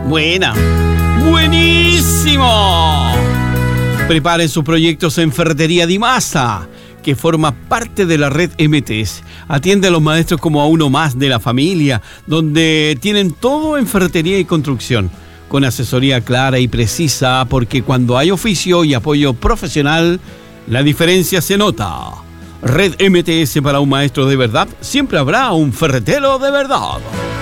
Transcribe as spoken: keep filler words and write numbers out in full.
Buena. ¡Buenísimo! Preparen sus proyectos en Ferretería Di Massa, que forma parte de la red M T S. Atiende a los maestros como a uno más de la familia, donde tienen todo en ferretería y construcción, con asesoría clara y precisa, porque cuando hay oficio y apoyo profesional, la diferencia se nota. Red M T S, para un maestro de verdad, siempre habrá un ferretero de verdad.